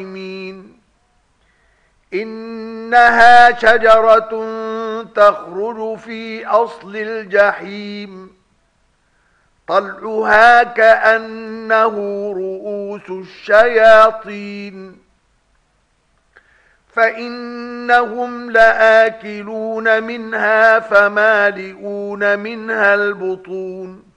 إنها شجرة تخرج في أصل الجحيم طلعها كأنه رؤوس الشياطين فإنهم لآكلون منها فمالئون منها البطون